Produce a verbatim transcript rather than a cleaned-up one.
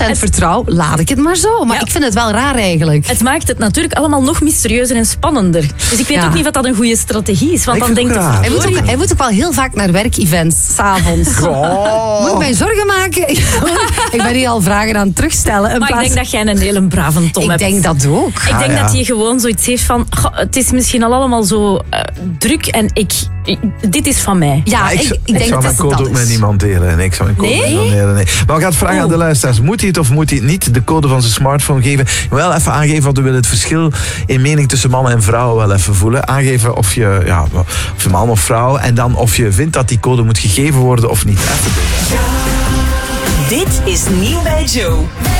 procent vertrouw, laat ik het maar zo. Maar Ja. ik vind het wel raar eigenlijk. Het maakt het natuurlijk allemaal nog mysterieuzer en spannender. Dus ik weet Ja. ook niet of dat een goede strategie is. Want Ik dan vind denkt het de raar. Hij moet, ook, hij moet ook wel heel vaak naar werkevents, s'avonds. Oh. Moet ik mij zorgen maken? Ik ben hier al vragen aan het terugstellen. in Maar ik plaats- denk dat jij een hele brave Tom ik hebt. denk dat ook. Ik denk Ah, ja. dat hij gewoon zoiets heeft van... "Goh, het is misschien al allemaal zo eh, druk en ik, ik- dit is van mij. Ja, Maar ik, zou- ik denk zou dat mijn het code dat ook met is. niemand delen. En ik zou mijn code Nee? met niemand delen. Nee. Maar we gaan het vragen Oh. aan de luisteraars. Moet hij het of moet hij het niet? De code van zijn smartphone geven. Wel even aangeven, want we willen het verschil in mening tussen mannen en vrouwen wel even voelen. Aangeven of je, ja, of je man of vrouw. En dan of je vindt dat die code moet gegeven worden of niet. Even doen. Dit is Nieuw bij Joe.